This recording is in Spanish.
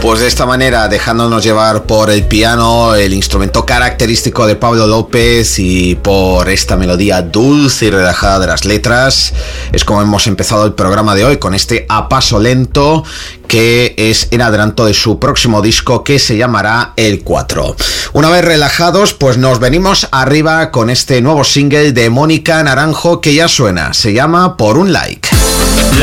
Pues de esta manera, dejándonos llevar por el piano, el instrumento característico de Pablo López, y por esta melodía dulce y relajada de las letras, es como hemos empezado el programa de hoy, con este A Paso Lento, que es el adelanto de su próximo disco, que se llamará El 4. Una vez relajados, pues nos venimos arriba con este nuevo single de Mónica Naranjo, que ya suena, se llama Por un Like.